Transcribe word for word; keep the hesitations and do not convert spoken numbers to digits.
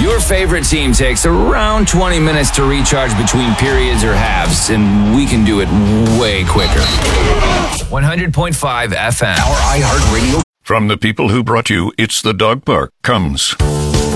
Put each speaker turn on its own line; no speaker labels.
Your favorite team takes around twenty minutes to recharge between periods or halves, and we can do it way quicker. one hundred point five F M.
Our iHeartRadio.
From the people who brought you It's the Dog Park comes